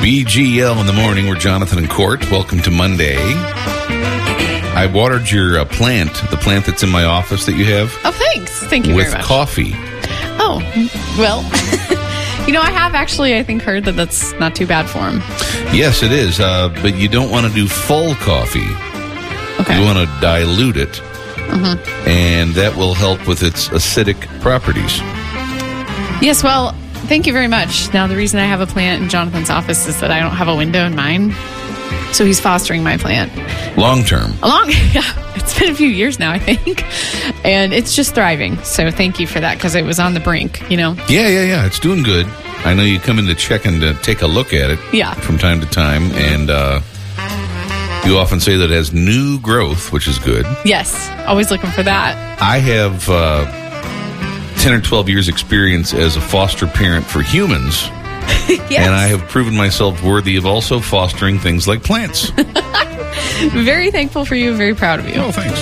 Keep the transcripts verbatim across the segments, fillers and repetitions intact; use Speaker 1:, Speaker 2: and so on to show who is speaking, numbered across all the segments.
Speaker 1: B G L in the morning. We're Jonathan and Court. Welcome to Monday. I watered your uh, plant, the plant that's in my office that you have.
Speaker 2: Oh, thanks. Thank you
Speaker 1: with
Speaker 2: very much.
Speaker 1: coffee.
Speaker 2: Oh, well, you know, I have actually, I think, heard that that's not too bad for him.
Speaker 1: Yes, it is, uh, but you don't want to do full coffee.
Speaker 2: Okay.
Speaker 1: You want to dilute it,
Speaker 2: Mm-hmm.
Speaker 1: and that will help with its acidic properties.
Speaker 2: Yes, well, thank you very much. Now, the reason I have a plant in Jonathan's office is that I don't have a window in mine. So he's fostering my plant.
Speaker 1: Long term.
Speaker 2: Along, yeah, it's been a few years now, I think. And it's just thriving. So thank you for that, because it was on the brink, you know?
Speaker 1: Yeah, yeah, yeah. It's doing good. I know you come in to check and to take a look at it
Speaker 2: Yeah.
Speaker 1: from time to time. And uh, you often say that it has new growth, which is good.
Speaker 2: Yes, always looking for that.
Speaker 1: I have uh, ten or twelve years experience as a foster parent for humans.
Speaker 2: Yes.
Speaker 1: And I have proven myself worthy of also fostering things like plants.
Speaker 2: Very thankful for you. Very proud of you.
Speaker 1: Oh, thanks.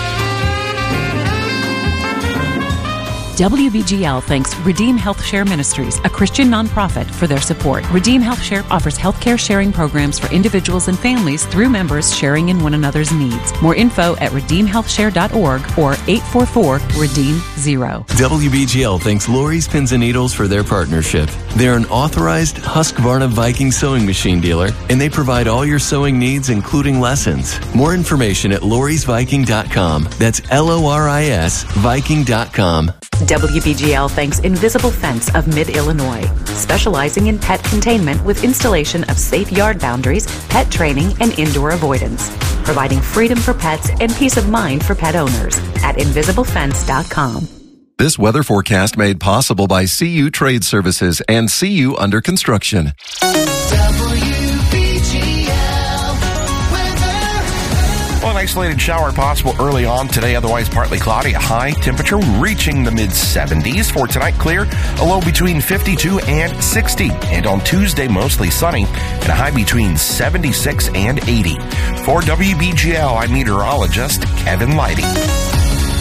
Speaker 3: W B G L thanks Redeem Health Share Ministries, a Christian nonprofit, for their support. Redeem Health Share offers healthcare sharing programs for individuals and families through members sharing in one another's needs. More info at redeem health share dot org or eight four four, redeem zero.
Speaker 4: W B G L thanks Lori's Pins and Needles for their partnership. They're an authorized Husqvarna Viking sewing machine dealer, and they provide all your sewing needs, including lessons. More information at loris viking dot com. That's L O R I S Viking dot com.
Speaker 3: W B G L thanks Invisible Fence of Mid-Illinois, specializing in pet containment with installation of safe yard boundaries, pet training, and indoor avoidance, providing freedom for pets and peace of mind for pet owners at invisible fence dot com.
Speaker 5: This weather forecast made possible by C U Trade Services and C U Under Construction.
Speaker 6: Well, an isolated shower possible early on today, otherwise partly cloudy. A high temperature reaching the mid seventies. For tonight, clear, a low between fifty-two and sixty. And on Tuesday, mostly sunny, and a high between seventy-six and eighty. For W B G L, I'm meteorologist Kevin Leidy.